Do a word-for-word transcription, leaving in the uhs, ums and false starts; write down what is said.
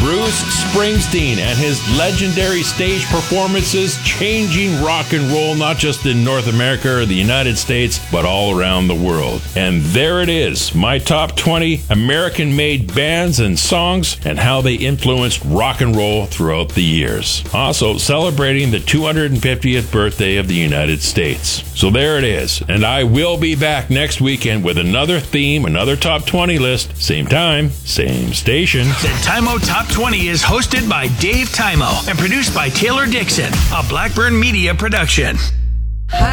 Bruce Springsteen and his legendary stage performances changing rock and roll not just in North America or the United States, but all around the world. And there it is, my top twenty American-made bands and songs and how they influenced rock and roll throughout the years. Also celebrating the two hundred fiftieth birthday of the United States. So there it is, and I will be back next weekend with another theme, another top twenty list. Same time, same station. The Timo Top twenty is hosted by Dave Timo and produced by Taylor Dixon, a Blackburn Media production.